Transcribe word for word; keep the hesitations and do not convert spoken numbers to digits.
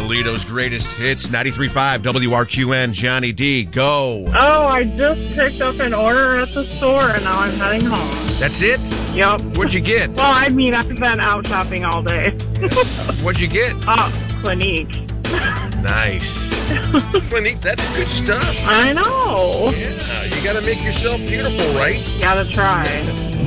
Toledo's greatest hits, ninety-three point five W R Q N. Johnny D, go. Oh, I just picked up an order at the store, and now I'm heading home. That's it? Yep. What'd you get? Well, I mean, I've been out shopping all day. What'd you get? Oh, Clinique. Nice. Clinique, that's good stuff. I know. Yeah, you gotta make yourself beautiful, right? Gotta try.